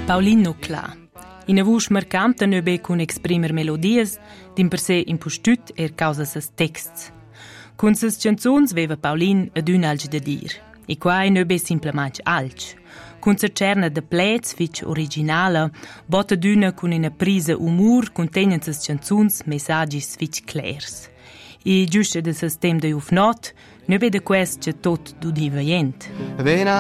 Paulin Nucla. In voce marcante nöbe con exprimer melodies, din per sé impostut causa ses texts. Con ses canzuns veva Paulin adun alge da dir. E quai nöbe simplement alge. Con sa cerna de plets fitch originala, bota d'una con una prisa umor contenien ses canzuns messagis fitch clairs. E giusta de ses tem de ufnot, nöbe de quest che tot du diva jent.